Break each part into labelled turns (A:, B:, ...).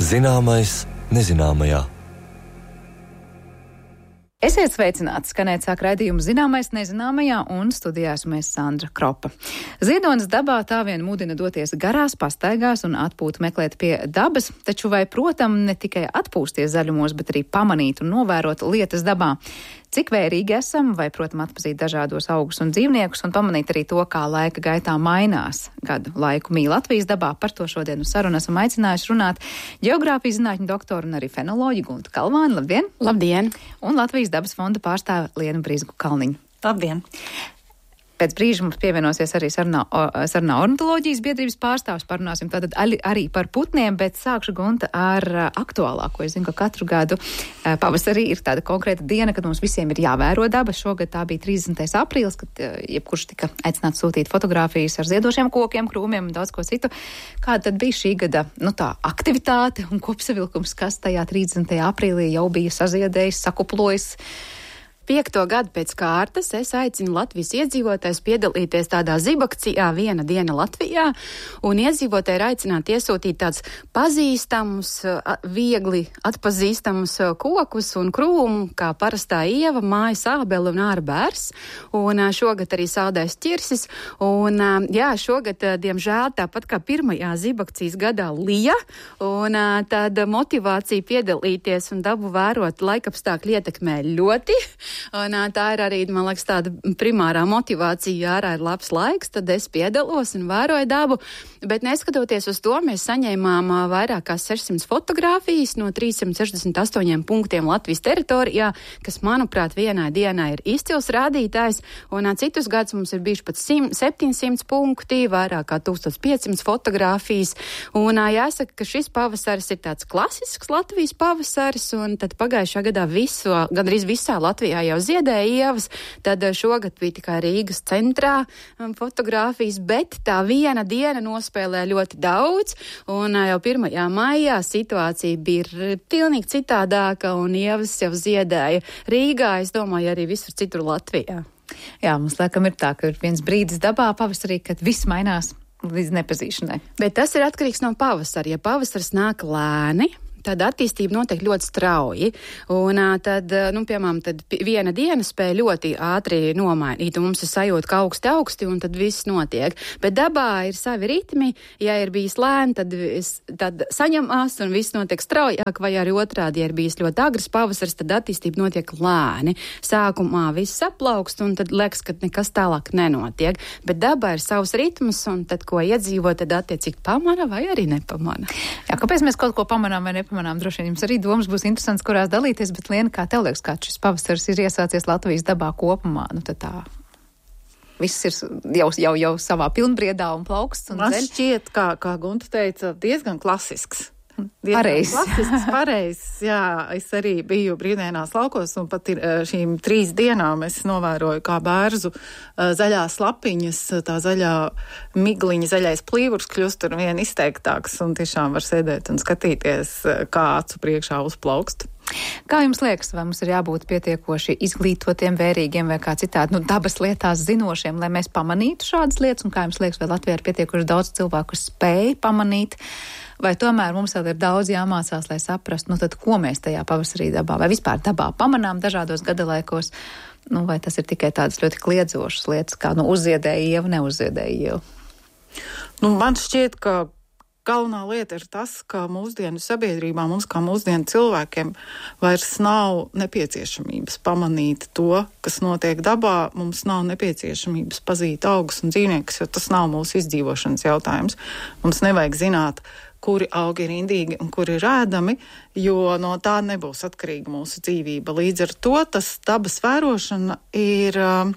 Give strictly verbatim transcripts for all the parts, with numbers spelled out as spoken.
A: Zināmais nezināmajā.
B: Esiet sveicināti, skanēt sāk raidījumu Zināmais nezināmajā, un studijā esmu es Sandra Kropa. Ziedonis dabā tā vien mudina doties garās pastaigās un atpūtu meklēt pie dabas, taču vai, protam, ne tikai atpūsties zaļumos, bet arī pamanīt un novērot lietas dabā. Cik vērīgi esam, vai, protams, atpazīt dažādos augus un dzīvniekus un pamanīt arī to, kā laika gaitā mainās gadu laiku mīl Latvijas dabā. Par to šodien uz sarunu esam aicinājuši runāt ģeogrāfijas zinātņu doktoru un arī fenoloģi Guntu Kalvāni. Labdien!
C: Labdien!
B: Un Latvijas dabas fonda pārstāve Lienu Brizgu-Kalniņu.
C: Labdien!
B: Pēc brīža mums pievienosies arī sarunā, sarunā ornitoloģijas biedrības pārstāvs. Parunāsim tātad arī par putniem, bet sākšu, Gunta, ar aktuālāko. Es zinu, ka katru gadu pavasarī ir tāda konkrēta diena, kad mums visiem ir jāvēro daba. Šogad tā bija trīsdesmitais aprīlis, kad jebkurš tika aicināts sūtīt fotogrāfijas ar ziedošiem kokiem, krūmiem un daudz ko citu. Kāda tad bija šī gada, nu tā, aktivitāte un kopsavilkums, kas tajā trīsdesmitajā aprīlī jau bija saziedējis, sakuplojis?
C: Piekto gadu pēc kārtas es aicinu Latvijas iedzīvotājus piedalīties tādā zibakcijā Viena diena Latvijā, un iedzīvotāji ir aicināti iesūtīt tādus pazīstamus, viegli atpazīstamus kokus un krūmu, kā parastā ieva, mājas ābele un ārbērs, un šogad arī saldais ķirsis, un jā, šogad, diemžēl, tāpat kā pirmajā zibakcijas gadā lija, un tad motivācija piedalīties un dabu vērot laikapstākļi ietekmē ļoti. Un tā ir arī, man liekas, tāda primārā motivācija, ja ārā ir labs laiks, tad es piedalos un vēroju dabu, bet neskatoties uz to, mēs saņēmām vairāk kā sešsimt fotogrāfijas no trīssimt sešdesmit astoņiem punktiem Latvijas teritorijā, kas, manuprāt, vienai dienai ir izcils rādītājs, un citus gadus mums ir bijuši pat septiņsimt punkti, vairāk kā tūkstoš piecsimt fotogrāfijas, un jāsaka, ka šis pavasaris ir tāds klasisks Latvijas pavasaris, un tad pagājušā gadā visu, gandrīz visā Latvijā jau ziedēja ievas, tad šogad bija tikai Rīgas centrā um, fotogrāfijas, bet tā viena diena nospēlē ļoti daudz, un uh, jau pirmajā maijā situācija bija pilnīgi citādāka, un ievas jau ziedēja Rīgā, es domāju, arī visur citur Latvijā.
B: Jā, mums laikam ir tā, ka ir viens brīdis dabā pavasarī, kad viss mainās līdz nepazīšanai.
C: Bet tas ir atkarīgs no pavasara. Ja pavasaris nāk lēni, tad attīstība notiek ļoti strauji, un tad, nu, piemēram, tad viena diena spēja ļoti ātri nomainīt, un mums ir sajūta, ka augsti augsti, un tad viss notiek. Bet dabā ir savi ritmi, ja ir bijis lēni, tad, tad saņemās, un viss notiek straujāk, vai arī otrādi, ja ir bijis ļoti agrs pavasaris, tad attīstība notiek lēni. Sākumā viss aplaukst, un tad liekas, ka nekas tālāk nenotiek. Bet dabā ir savs ritms, un tad, ko iedzīvo, tad attiecīgi pamana vai arī nepamana.
B: Jā, kāpēc mēs kaut ko pamanām vai nepamanām? Droši vien jums arī domas būs interesants, kurās dalīties, bet, Liena, kā tev liekas, kā šis pavasaris ir iesācies Latvijas dabā kopumā? Nu, tad tā viss ir jau, jau, jau savā pilnbriedā un plauksts un
D: Man
B: zeļ.
D: šķiet, kā, kā Gunta teica, diezgan klasisks.
B: Pareizs.
D: Klasisks, pareizs, jā. Es arī biju brīvdienās laukos, un pat ir, šīm trīs dienām es novēroju, kā bērzu zaļās lapiņas, tā zaļā migliņa, zaļais plīvurs kļūst ar vien izteiktāks, un tiešām var sēdēt un skatīties, kā acu priekšā uzplaukst.
B: Kā jums liekas, vai mums ir jābūt pietiekoši izglītotiem, vērīgiem vai kā citādi, nu, dabas lietās zinošiem, lai mēs pamanītu šādas lietas, un kā jums liekas, vai Latvijā ir pietiekoši daudz cilvēku, kas spēj pamanīt, vai tomēr mums vēl ir daudz jāmācās, lai saprastu, nu tad ko mēs tajā pavasarī dabā, vai vispār dabā pamanām dažādos gadalaikos, nu vai tas ir tikai tādas ļoti kliedzošas lietas, kā nu uzziedēja ieva, neuzziedēja ieva?
D: Nu, man šķiet, ka galvenā lieta ir tas, ka mūsdienu sabiedrībā, mums kā mūsdienu cilvēkiem vairs nav nepieciešamības pamanīt to, kas notiek dabā. Mums nav nepieciešamības pazīt augus un dzīvniekus, jo tas nav mūsu izdzīvošanas jautājums. Mums nevajag zināt, kuri augi ir indīgi un kuri ir ēdami, jo no tā nebūs atkarīga mūsu dzīvība. Līdz ar to tas dabas vērošana ir uh,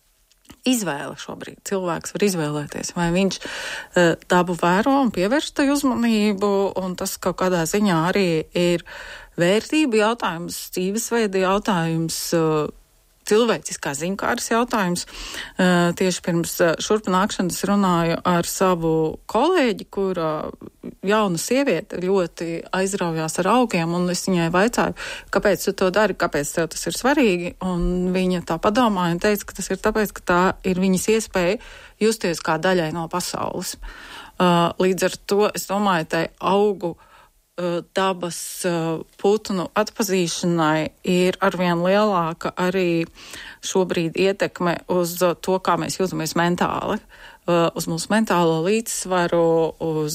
D: izvēle šobrīd. Cilvēks var izvēlēties, vai viņš uh, dabu vēro un pievērš tai uzmanību, un tas kaut kādā ziņā arī ir vērtību jautājums, dzīvesveida jautājums, uh, cilvēciskā ziņkāras jautājums. Uh, tieši pirms uh, šurp nākšanas runāju ar savu kolēģi, kura jauna sieviete ļoti aizraujās ar augiem, un es viņai vaicāju, kāpēc tu to dari, kāpēc tev tas ir svarīgi, un viņa tā padomāja un teica, ka tas ir tāpēc, ka tā ir viņas iespēja justies kā daļai no pasaules. Uh, līdz ar to, es domāju, tai augu dabas putnu atpazīšanai ir arvien lielāka arī šobrīd ietekme uz to, kā mēs jūtamies mentāli, uz mūsu mentālo līdzsvaru, uz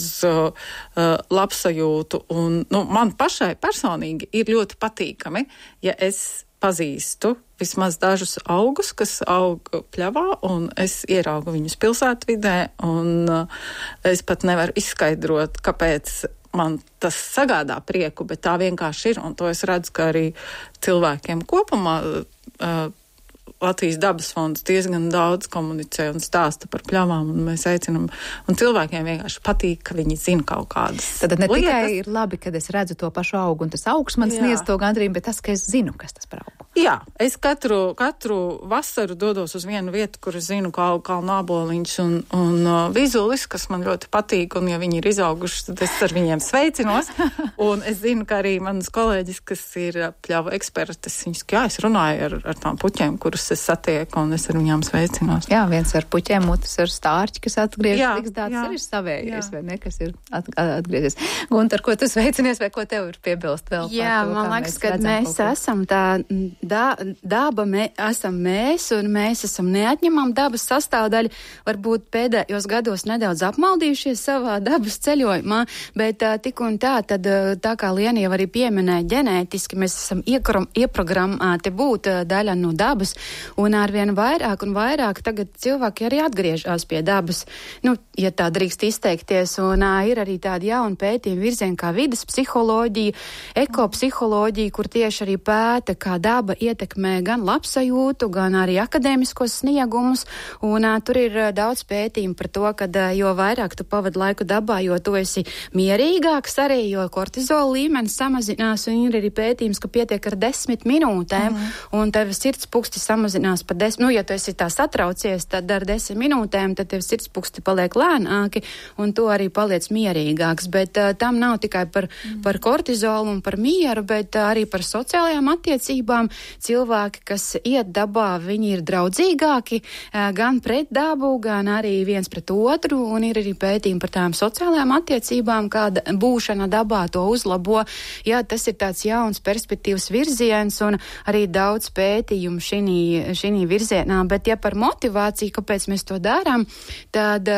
D: labsajūtu. Un, nu, man pašai personīgi ir ļoti patīkami, ja es pazīstu vismaz dažus augus, kas aug pļavā, un es ieraugu viņus pilsētvidē, un es pat nevaru izskaidrot, kāpēc man tas sagādā prieku, bet tā vienkārši ir, un to es redzu, ka arī cilvēkiem kopumā uh, Latvijas dabas fonds diezgan daudz komunicē un stāsta par pļavām, un mēs aicinam, un cilvēkiem vienkārši patīk, ka viņi zina kaut kādas
B: Tad ne
D: lietas.
B: Tikai ir labi, kad es redzu to pašu augu, un tas augs man sniedz to gandrību, bet tas, ka es zinu, kas tas par augu.
D: Jā, es katru, katru vasaru dodos uz vienu vietu, kur es zinu, kā aug kalnu āboliņš un, un uh, vizulis, kas man ļoti patīk, un ja viņi ir izauguši, tad es ar viņiem sveicinos. Un es zinu, ka arī manas kolēģis, kas ir pļavu ekspertes, viņas, jā, es runāju ar, ar tām puķiem, kurus es satieku, un es ar viņām sveicinos.
B: Jā, viens ar puķiem, otrs ar stārķi, kas atgriežas līgzdāts,
D: jā,
B: arī savējais, vai ne, kas ir at, atgriezies. Gunter, ko tu sveicinies, vai ko tev ir piebilst vēl?
C: Jā, to, man liekas, ka mēs esam tā, da, daba mē, esam mēs, un mēs esam neatņemama dabas sastāvdaļa, varbūt pēdējos gados nedaudz apmaldījušies savā dabas ceļojumā, bet tā, tik un tā, tad tā kā Liena jau arī pieminēja ģenētiski, mēs esam iekram, ieprogrammēti būt daļa no dabas, un arvien vairāk un vairāk tagad cilvēki arī atgriežās pie dabas, nu, ja tā drīkst izteikties, un uh, ir arī tādi jauni pētījumi virzieni kā vides psiholoģija, ekopsiholoģija, kur tieši arī pēta, kā daba ietekmē gan labsajūtu, gan arī akadēmiskos sniegumus, un uh, tur ir uh, daudz pētījumu par to, ka uh, jo vairāk tu pavadi laiku dabā, jo tu esi mierīgāks arī, jo kortizola līmenis samazinās, un ir arī pētījums, ka pietiek ar desmit minūtēm, mm. un tev sirdspuksti samazinās par desmit, nu, ja tu esi tā satraucies, tad ar desmit minūtēm, tad tev sirdspuksti paliek lēnāki, un tu arī paliec mierīgāks, bet uh, tam nav tikai par, mm. par kortizolu un par mieru, bet uh, arī par sociālajām attiecībām. Cilvēki, kas iet dabā, viņi ir draudzīgāki gan pret dabu, gan arī viens pret otru, un ir arī pētījumi par tām sociālajām attiecībām, kāda būšana dabā to uzlabo. Jā, tas ir tāds jauns perspektīvas virziens, un arī daudz pētījumu šinī, šinī virzienā, bet ja par motivāciju, kāpēc mēs to darām, tad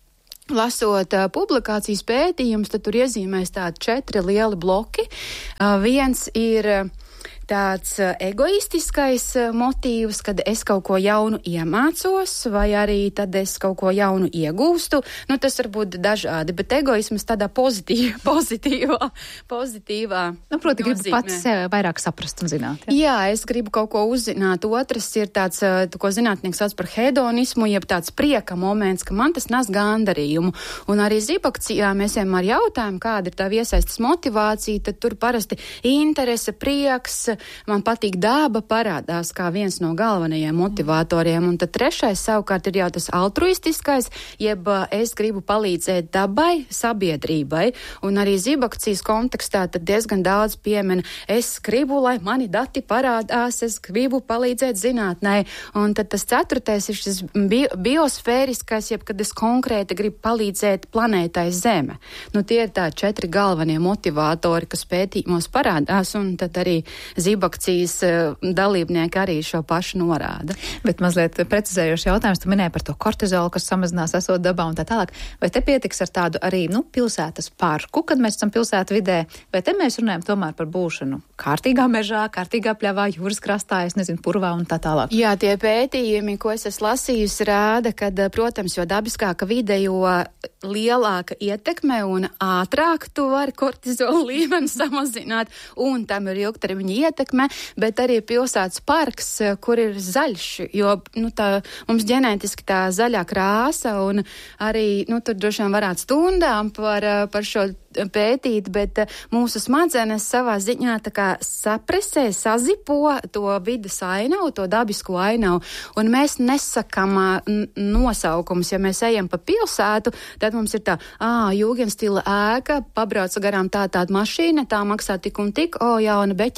C: lasot uh, publikācijas pētījumus, tad tur iezīmēs tādi četri lieli bloki. Uh, viens ir uh, tāds uh, egoistiskais uh, motīvs, kad es kaut ko jaunu iemācos, vai arī tad es kaut ko jaunu iegūstu. Nu, tas var būt dažādi, bet egoisms tādā pozitīvā, pozitīvā, pozitīvā.
B: Nu, proti, gribu pats sevi vairāk saprast un zināt.
C: Jā? Jā, es gribu kaut ko uzzināt. Otrs ir tāds, uh, ko zinātnieks sauc par hedonismu, jeb tāds prieka moments, ka man tas nes gandarījumu. Un arī zibakcijā mēs vienmēr jautājam, kāda ir tā iesaistas motivācija, tad tur parasti interese, prieks, man patīk daba parādās kā viens no galvenajiem motivatoriem, un tad trešais savukārt ir jau tas altruistiskais, jeb es gribu palīdzēt dabai, sabiedrībai, un arī zibakcijas kontekstā tad diezgan daudz piemina, es gribu, lai mani dati parādās, es gribu palīdzēt zinātnē, un tad tas ceturtais ir šis bi biosfēriskais, jeb kad es konkrēti gribu palīdzēt planētai Zeme. Nu, tie ir tā četri galvenie motivatori, kas pētījumos parādās, un tad arī zibakcijas dalībnieki arī šo pašu norāda.
B: Bet mazliet precizējoši jautājums, tu minēji par to kortizolu, kas samazinās esot dabā un tā tālāk. Vai te pietiks ar tādu arī, nu, pilsētas parku, kad mēs esam pilsētu vidē, vai te mēs runājam tomēr par būšanu kārtīgā mežā, kārtīgā pļavā, jūras krastā, es nezinu, purvā un tā tālāk?
C: Jā, tie pētījumi, ko es esmu lasījusi, rāda, kad, protams, jo dabiskāka vide, jo lielāka ietekme un ātrāk tu vari kortizola līmeni samazināt, un tam ir ilgtermiņa ietekme, bet arī pilsētas parks, kur ir zaļš, jo, nu, tā, mums ģenētiski tā zaļā krāsa, un arī, nu, tur droši vien varētu stundām par, par šo pētīt, bet mūsu smadzenes savā ziņā tā kā sapresē, sazipo to vidas ainavu, to dabisko ainavu, un mēs nesakam nosaukums. Ja mēs ejam pa pilsētu, tad mums ir tā, ā, jūgenstila ēka, pabrauca garām tā tāda mašīna, tā maksā tik un tik, o, jauna beķerei vajadzētu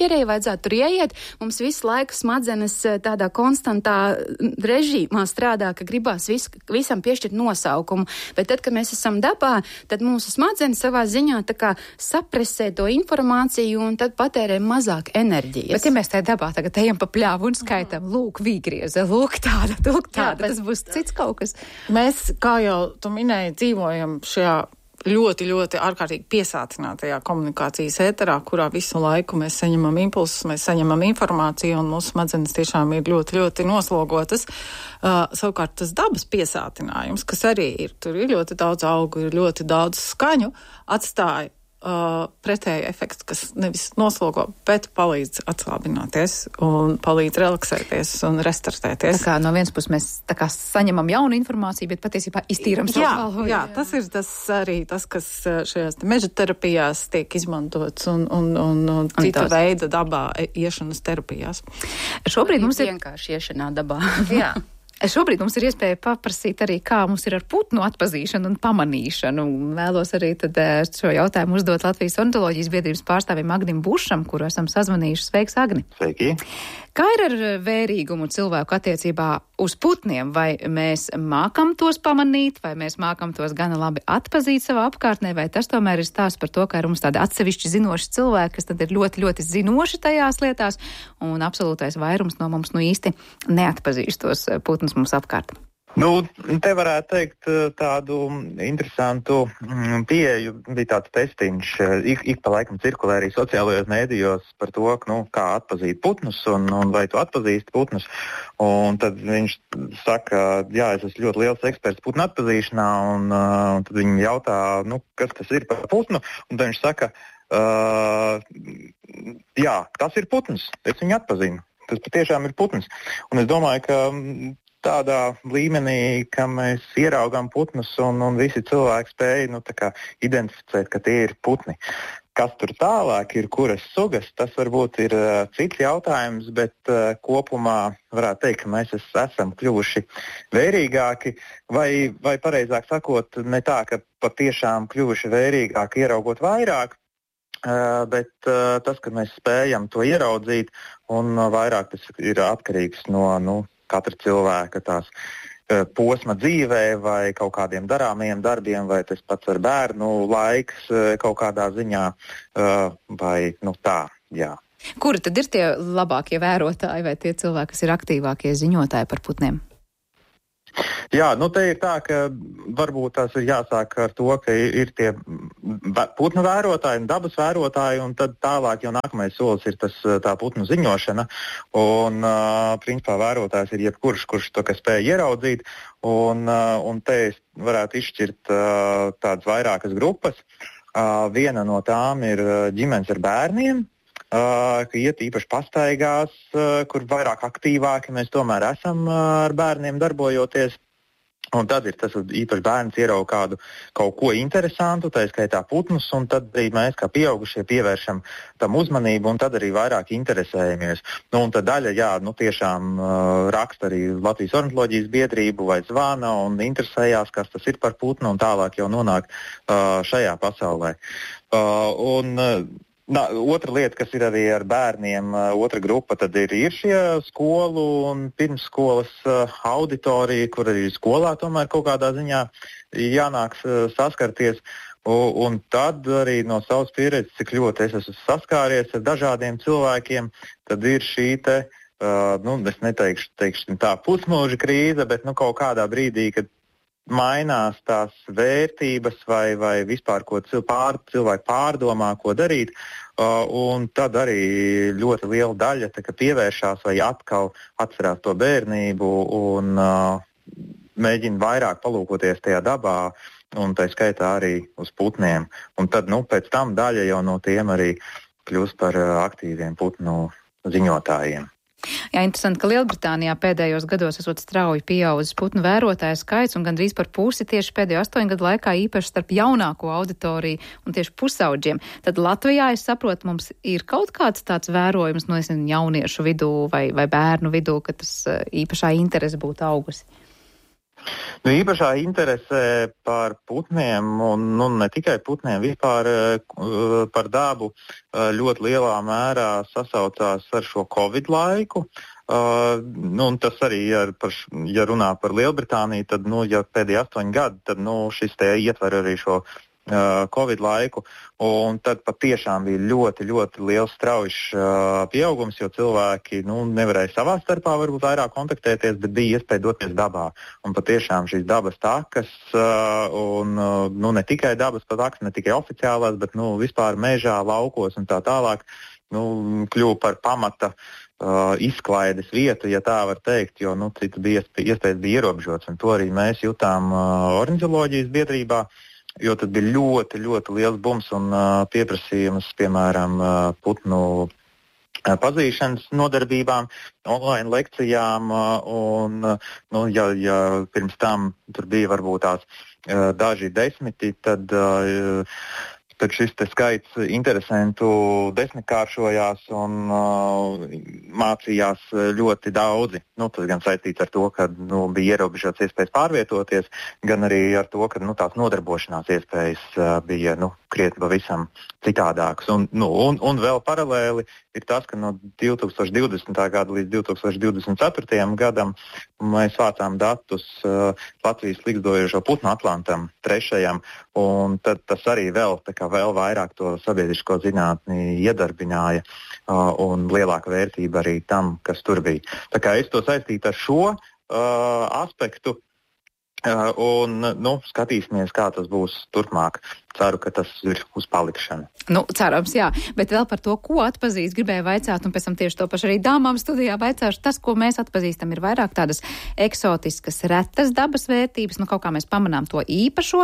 C: vajadzētu tur ieiet. Mums visu laiku smadzenes tādā konstantā režīmā strādā, ka gribās vis, visam piešķirt nosaukumu. Bet tad, kad mēs esam dabā, tad mūsu smadzenes savā ziņā tā kā sapresē to informāciju un tad patērē mazāk enerģijas.
B: Bet ja mēs tajā dabā tagad ejam pa pļāvu un skaitam, lūk, vīgrieze, lūk tāda, lūk tāda, Jā, tas būs cits kaut kas.
D: Mēs, kā jau tu minēji, dzīvojam šajā ļoti, ļoti ārkārtīgi piesātinātajā komunikācijas ēterā, kurā visu laiku mēs saņemam impulsus, mēs saņemam informāciju un mūsu smadzenes tiešām ir ļoti, ļoti noslogotas. Uh, savukārt tas dabas piesātinājums, kas arī ir, tur ir ļoti daudz augu, ir ļoti daudz skaņu, atstāja Uh, pretēju efektu, kas nevis noslogo, bet palīdz atslābināties un palīdz relaksēties un restartēties.
B: Tā kā no vienas puses mēs tā kā saņemam jaunu informāciju, bet patiesībā iztīram savu galvu.
D: Jā, jā, tas ir tas arī tas, kas šajās meža terapijās tiek izmantots un, un, un, un cita un veida dabā iešanas terapijās.
B: Šobrīd mums ir
C: vienkārši iešanā dabā.
B: Jā. Šobrīd mums ir iespēja paprasīt arī, kā mums ir ar putnu atpazīšanu un pamanīšanu. Vēlos arī tad šo jautājumu uzdot Latvijas ornitoloģijas biedrības pārstāvim Agnim Bušam, kuru esam sazvanījuši. Sveiks, Agni!
E: Sveiki!
B: Kā ir ar vērīgumu cilvēku attiecībā uz putniem? Vai mēs mākam tos pamanīt, vai mēs mākam tos gana labi atpazīt savā apkārtnē, vai tas tomēr ir stāsts par to, ka ir mums tādi atsevišķi zinoši cilvēki, kas tad ir ļoti, ļoti zinoši tajās lietās, un absolūtais vairums no mums nu īsti neatpazīst tos putnus mums apkārt?
E: Nu, te varētu teikt tādu interesantu pieeju. Bija tāds testiņš, ik, ik pa laikam cirkulē arī sociālajos mēdījos par to, nu, kā atpazīt putnus un, un vai tu atpazīsti putnus. Un tad viņš saka, jā, es esmu ļoti liels eksperts putnu atpazīšanā, un, un tad viņi jautā, nu, kas tas ir par putnu, un tad viņš saka, uh, jā, tas ir putns, es viņu atpazinu. Tas patiešām ir putns. Un es domāju, ka tādā līmenī, ka mēs ieraugām putnus un, un visi cilvēki spēja nu, tā kā identificēt, ka tie ir putni. Kas tur tālāk ir, kuras sugas, tas varbūt ir uh, cits jautājums, bet uh, kopumā varētu teikt, ka mēs es, esam kļuvuši vērīgāki, vai, vai pareizāk sakot, ne tā, ka patiešām kļuvuši vērīgāki ieraugot vairāk, uh, bet uh, tas, ka mēs spējam to ieraudzīt, un uh, vairāk tas ir atkarīgs no, nu, katra cilvēka tās uh, posma dzīvē vai kaut kādiem darāmajiem darbiem, vai tas pats ar bērnu laiks uh, kaut kādā ziņā, uh, vai nu tā, jā.
B: Kuri tad ir tie labākie vērotāji vai tie cilvēki, kas ir aktīvākie ziņotāji par putniem?
E: Jā, nu te ir tā, ka varbūt tas ir jāsāk ar to, ka ir tie putnu vērotāji un dabas vērotāji, un tad tālāk jau nākamais solis ir tas, tā putnu ziņošana. Un, uh, principā, vērotājs ir jebkurš, kurš to, kas spēj ieraudzīt, un, uh, un te es varētu izšķirt uh, tādas vairākas grupas. Uh, viena no tām ir ģimenes ar bērniem, Uh, ka iet īpaši pastaigās, uh, kur vairāk aktīvāki mēs tomēr esam uh, ar bērniem darbojoties. Un tad ir tas īpaši bērns ierauga kādu kaut ko interesantu, tā skaitā putnus, un tad arī mēs kā pieaugušie pievēršam tam uzmanību, un tad arī vairāk interesējamies. Nu, un tad daļa, jā, nu tiešām uh, raksta arī Latvijas ornitoloģijas biedrību vai zvana un interesējās, kas tas ir par putnu, un tālāk jau nonāk uh, šajā pasaulē. Uh, un, uh, Nā, otra lieta, kas ir arī ar bērniem, otra grupa, tad ir, ir šie skolu un pirmsskolas uh, auditorija, kur arī skolā tomēr kaut kādā ziņā jānāks uh, saskarties. U, un tad arī no savas pieredzes, cik ļoti es esmu saskāries ar dažādiem cilvēkiem, tad ir šī te, uh, nu, es neteikšu, teikšu tā pusmūža krīze, bet nu kaut kādā brīdī, kad mainās tās vērtības vai, vai vispār, ko cil, pār, cilvēki pārdomā, ko darīt, uh, un tad arī ļoti liela daļa tā, pievēršās vai atkal atcerās to bērnību un uh, mēģina vairāk palūkoties tajā dabā, un tā skaitā arī uz putniem. Un tad, nu, pēc tam daļa jau no tiem arī kļūst par uh, aktīviem putnu ziņotājiem.
B: Jā, interesanti, ka Lielbritānijā pēdējos gados esot strauji pieaudzis putnu vērotāju skaits un gandrīz par pusi tieši pēdējo astoņu gadu laikā īpaši starp jaunāko auditoriju un tieši pusauģiem. Tad Latvijā, es saprotu, mums ir kaut kāds tāds vērojums no, es nezinu, jauniešu vidū vai, vai bērnu vidū, ka tas īpašā interese būtu augusi.
E: Nu, īpašā interese par putniem, un nu, ne tikai putniem, vispār uh, par dabu uh, ļoti lielā mērā sasaucās ar šo Covid laiku. Uh, nu, un tas arī, ja, par, ja runā par Lielbritāniju, tad, nu, ja pēdējie astoņi gadi, tad, nu, šis te ietver arī šo Covid laiku, un tad patiešām bija ļoti, ļoti liels strauji uh, pieaugums, jo cilvēki nu, nevarēja savā starpā varbūt vairāk kontaktēties, bet bija iespēja doties dabā. Un patiešām šīs dabas takas, uh, un uh, nu, ne tikai dabas takas, ne tikai oficiālās, bet nu, vispār mežā, laukos un tā tālāk, nu, kļuva par pamata uh, izklaides vietu, ja tā var teikt, jo nu, citu bija iespējas bija ierobežots, un to arī mēs jutām uh, ornitoloģijas biedrībā. Jo tad bija ļoti, ļoti liels bums un uh, pieprasījums, piemēram, uh, putnu uh, pazīšanas nodarbībām, online lekcijām, uh, un, uh, nu, ja, ja pirms tam tur bija varbūt tās uh, daži desmiti, tad, uh, tad šis te skaits interesentu desmitkāršojās un uh, mācījās ļoti daudzi. Nu, tas gan saistīts ar to, ka nu, bija ierobežots iespējas pārvietoties, gan arī ar to, ka nu, tās nodarbošanās iespējas uh, bija nu, krietni pavisam citādākas. Un, nu, un, un vēl paralēli ir tas, ka no divi tūkstoši divdesmitā gada līdz divi tūkstoši divdesmit ceturtajam gadam mēs vācām datus uh, Latvijas likstojošo putnu atlantam trešajam, un tad tas arī vēl, tā kā vēl vairāk to sabiedrisko zinātni iedarbināja uh, un lielāka vērtība arī tam, kas tur bija. Tā kā es to saistītu ar šo uh, aspektu uh, un nu, skatīsimies, kā tas būs turpmāk. Ceru, ka tas ir uz palikšanu.
B: Nu, cerams, jā. Bet vēl par to, ko atpazīst, gribēju vaicāt, un pēc tam tieši to pašu arī dāmām studijā vaicāšu. Tas, ko mēs atpazīstam, ir vairāk tādas eksotiskas, retas dabas vērtības. Nu, kaut kā mēs pamanām to īpašo.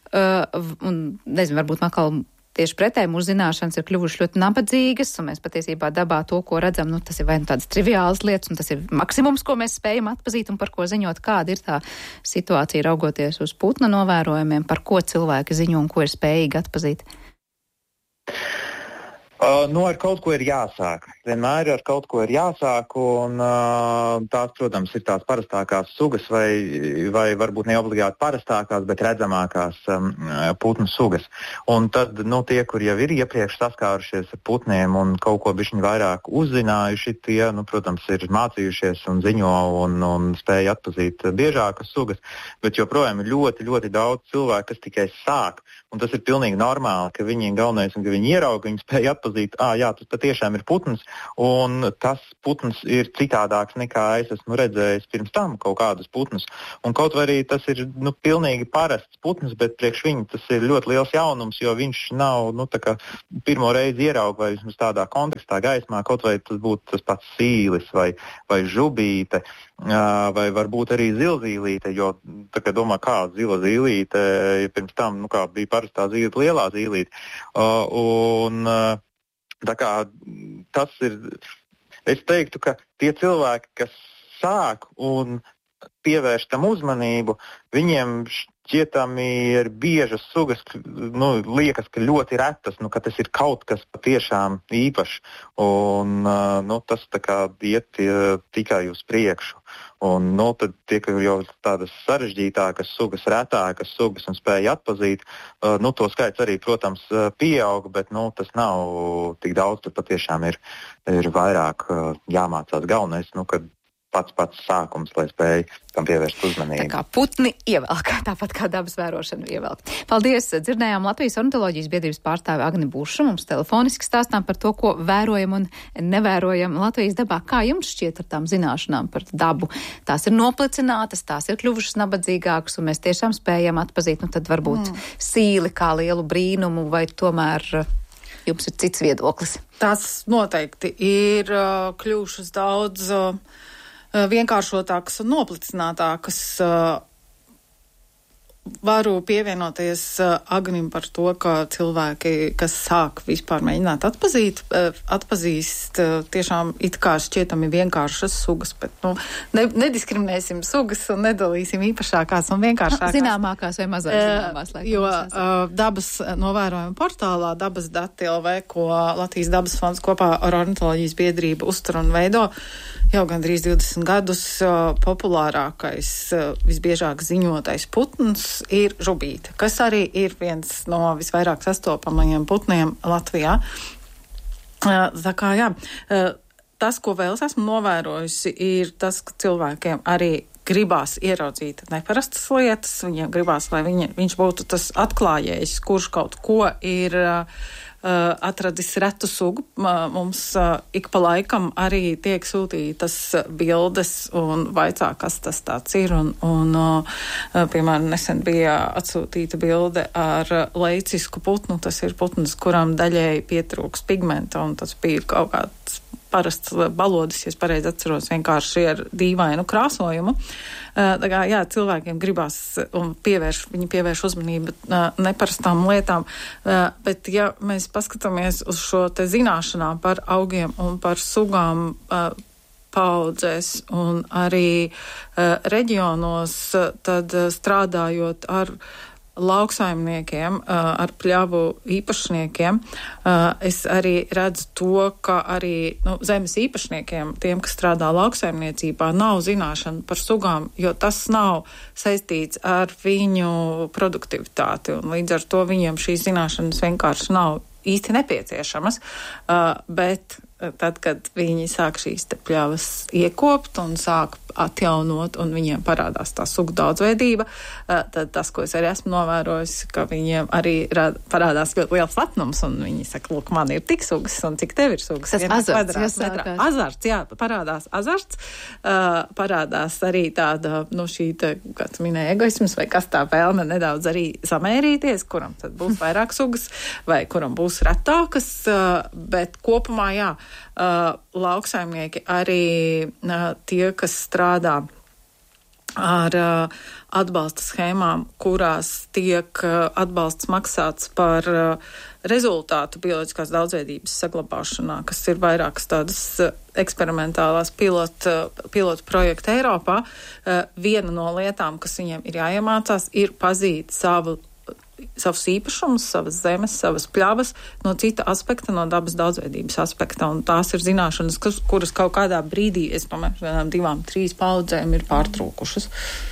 B: Uh, un, nezinu, varbūt atkal tieši pretēji mūsu zināšanas ir kļuvušas ļoti nabadzīgas, un mēs patiesībā dabā to, ko redzam, nu, tas ir vai nu tādas triviālas lietas, un tas ir maksimums, ko mēs spējam atpazīt un par ko ziņot, kāda ir tā situācija raugoties uz putna novērojumiem, par ko cilvēki ziņo un ko ir spējīgi atpazīt.
E: Uh, nu, ar kaut ko ir jāsāk. Vienmēr ar kaut ko ir jāsāk, un uh, tās, protams, ir tās parastākās sugas, vai, vai varbūt ne obligāti parastākās, bet redzamākās um, putnu sugas. Un tad, nu, tie, kur jau ir iepriekš saskārušies ar putniem un kaut ko bišķiņ vairāk uzzinājuši, tie, nu, protams, ir mācījušies un ziņo un, un spēja atpazīt biežākas sugas, bet joprojām ir ļoti, ļoti daudz cilvēku, kas tikai sāk, un tas ir pilnīgi normāli, ka viņi galvenais un ka viņi ierauga, viņi spēja atpazīt, ā, jā, tas patiešām ir putns, un tas putns ir citādāks nekā es esmu redzējis pirms tam kaut kādus putnus. Un kaut vai arī tas ir, nu, pilnīgi parasts putns, bet priekš viņu tas ir ļoti liels jaunums, jo viņš nav, nu, tā kā pirmo reizi ierauga vai vismaz tādā kontekstā gaismā, kaut vai tas būtu tas pats sīlis vai, vai žubīte, vai varbūt arī zilzīlīte, jo tā kā domā, kā zila zīlīte, ja pirms tam, nu, kā bija parastā zīlīte, lielā zīlīte. Uh, un uh, tā kā tas ir, es teiktu, ka tie cilvēki, kas sāk un pievērš tam uzmanību, viņiem šķietami ir biežas sugas, nu, liekas, ka ļoti retas, nu, ka tas ir kaut kas patiešām īpašs, un nu, tas tā kā iet tikai uz priekšu. Un, nu, tad tiek jau tādas sarežģītākas sugas, retākas sugas un spēja atpazīt, uh, nu, to skaits arī, protams, pieaug, bet, nu, tas nav tik daudz, tad patiešām ir, ir vairāk uh, jāmācās galvenais, nu, kad pats pats sākums, lai spēj tam pievērst uzmanību.
B: Tā kā putni ievelk, tāpat kā dabas vērošana ievelk. Paldies! Dzirdējām Latvijas ornitoloģijas biedrības pārstāvi Agni Bušu. Mums telefoniski stāstām par to, ko vērojam un nevērojam Latvijas dabā. Kā jums šķiet ar tām zināšanām par dabu? Tās ir noplicinātas, tās ir kļuvušas nabadzīgākas, un mēs tiešām spējam atpazīt, nu tad varbūt mm. sīli kā lielu brīnumu, vai tomēr jums ir cits viedoklis?
D: Tas noteikti ir uh, kļuvušas daudz uh, vienkāršotākas un noplicinātākas. Varu pievienoties Agnim par to, ka cilvēki, kas sāk vispār mēģināt atpazīt, atpazīst tiešām it kā šķietami vienkāršas sugas, bet nu, ne, nediskriminēsim sugas un nedalīsim īpašākās un vienkāršākās.
B: Zināmākās vai mazāk zināmās. Lai
D: jo uh, dabas novērojuma portālā dabas dati L V, ko Latvijas dabas fonds kopā ar ornitoloģijas biedrību uztur un veido, jau gandrīz divdesmit gadus uh, populārākais, uh, visbiežāk ziņotais putns ir žubīte, kas arī ir viens no visvairāk sastopamajiem putniem Latvijā. Uh, tā kā, jā, uh, tas, ko vēl es esmu novērojusi, ir tas, ka cilvēkiem arī gribās ieraudzīt neparastas lietas, viņiem gribās, lai viņi, viņš būtu tas atklājējs, kurš kaut ko ir uh, atradis retu sugu. Mums uh, ik pa laikam arī tiek sūtītas bildes un vaicā, kas tas tāds ir. Un, un uh, piemēram, nesen bija atsūtīta bilde ar leicisku putnu. Tas ir putns, kuram daļēji pietrūks pigmenta, un tas bija kaut kāds parasts balodis, ja es pareizi atceros, vienkārši ar dīvainu krāsojumu. Tā kā, jā, cilvēkiem gribās un pievērš, viņi pievērš uzmanību neparastām lietām, bet ja mēs paskatāmies uz šo te zināšanām par augiem un par sugām paudzēs un arī reģionos, tad strādājot ar lauksaimniekiem, ar pļavu īpašniekiem, es arī redzu to, ka arī nu, zemes īpašniekiem, tiem, kas strādā lauksaimniecībā, nav zināšana par sugām, jo tas nav saistīts ar viņu produktivitāti, un līdz ar to viņiem šīs zināšanas vienkārši nav īsti nepieciešamas, bet tad, kad viņi sāk šīs te pļavas iekopt un sāk atjaunot un viņiem parādās tā sugu daudzveidība, tad tas, ko es arī esmu novērojis, ka viņiem arī rāda, parādās ļoti liels lepnums un viņi saka, lūk, man ir tik sugas un cik tev ir sugas.
C: Tas azarts, jāsākās.
D: Azarts, jā, parādās azarts, uh, parādās arī tāda, nu šī te, kā tu minēji, egoisms vai kas tā vēlme nedaudz arī samērīties, kuram tad būs vairāk sugas vai kuram būs retākas, uh, bet kopumā, jā, Uh, lauksaimnieki arī uh, tie, kas strādā ar uh, atbalsta schēmām, kurās tiek uh, atbalsts maksāts par uh, rezultātu bioloģiskās daudzveidības saglabāšanā, kas ir vairākas tādas uh, eksperimentālās pilotu, uh, pilotu projekta Eiropā. Uh, viena no lietām, kas viņiem ir jāiemācās, ir pazīt savu savus īpašumus, savas zemes, savas pļavas no cita aspekta, no dabas daudzveidības aspekta. Un tās ir zināšanas, kas, kuras kaut kādā brīdī, es domāju, divām, trīs paudzēm ir pārtrūkušas.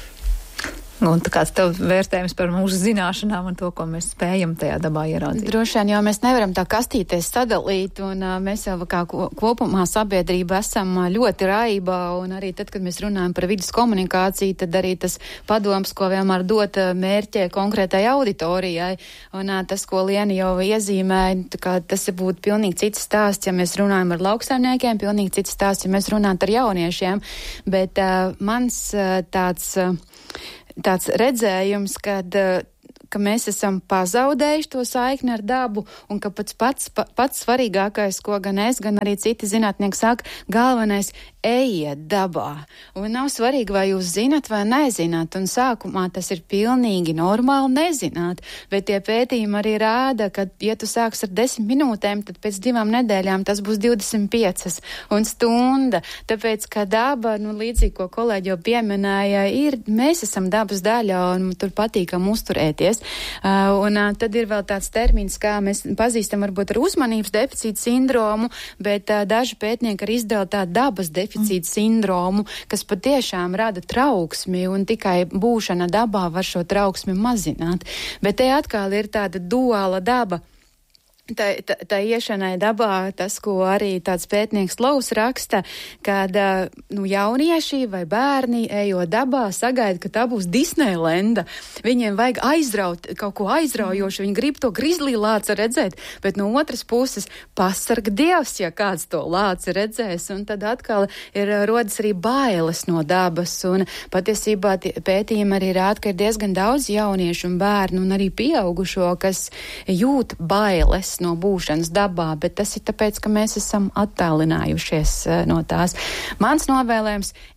B: Un kāds tev vērtējums par mūsu zināšanām un to, ko mēs spējam tajā dabā ieraudzīt?
C: Droši vien, jo mēs nevaram tā kastīties sadalīt, un uh, mēs jau kā kopumā sabiedrība esam ļoti raibā, un arī tad, kad mēs runājam par vidas komunikāciju, tad arī tas padoms, ko vienmēr dot mērķē konkrētai auditorijai, un uh, tas, ko Liena jau iezīmēja, kā tas būtu pilnīgi cits stāsts, ja mēs runājam ar lauksaimniekiem, pilnīgi cits stāsts, ja mēs runājam ar jauniešiem, bet uh, mans uh, tāds... Uh, tāds redzējums, kad, ka mēs esam pazaudējuši to saikni ar dabu un ka pats, pats, pats svarīgākais, ko gan es, gan arī citi zinātnieki saka, galvenais ejiet dabā. Un nav svarīgi, vai jūs zinat vai nezināt, un sākumā tas ir pilnīgi normāli nezināt, bet tie pētījumi arī rāda, ka, ja tu sāks ar desmit minūtēm, tad pēc divām nedēļām tas būs divdesmit piecas un stunda, tāpēc, ka daba, nu, līdzīgi, ko kolēģi jau pieminēja, ir, mēs esam dabas daļa, un tur patīkam uzturēties. Uh, un uh, tad ir vēl tāds termins, kā mēs pazīstam varbūt ar uzmanības deficīta sindromu, bet uh, daži pētnieki arī izdala tādu dabas deficīta sindromu, kas patiešām rada trauksmi, un tikai būšana dabā var šo trauksmi mazināt. Bet te atkal ir tāda duāla daba. Tā, tā, tā iešanai dabā, tas, ko arī tāds pētnieks Lovs raksta, kad nu, jaunieši vai bērni, ejot dabā, sagaida, ka tā būs Disneylenda. Viņiem vajag aizraut, kaut ko aizraujošu, viņi grib to grizlī lāci redzēt, bet no otras puses pasarg Dievs, ja kāds to lāci redzēs, un tad atkal ir rodas arī bailes no dabas, un patiesībā pētījumi arī rāda, ka ir diezgan daudz jauniešu un bērnu un arī pieaugušo, kas jūt bailes no būšanas dabā, bet tas ir tāpēc, ka mēs esam attālinājušies no tās. Mans novēlējums